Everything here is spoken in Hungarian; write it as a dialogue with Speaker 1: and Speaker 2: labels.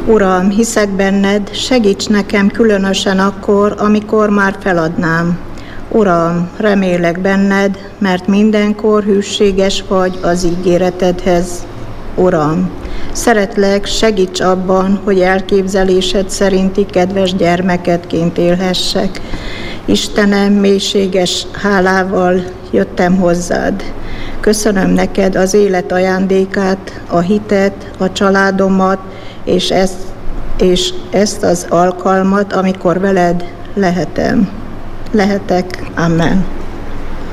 Speaker 1: Uram, hiszek benned, segíts nekem különösen akkor, amikor már feladnám. Uram, remélek benned, mert mindenkor hűséges vagy az ígéretedhez. Uram, szeretlek, segíts abban, hogy elképzelésed szerinti kedves gyermeketként élhessek. Istenem, mélységes hálával jöttem hozzád. Köszönöm neked az élet ajándékát, a hitet, a családomat, és ezt az alkalmat, amikor veled lehetek. Amen.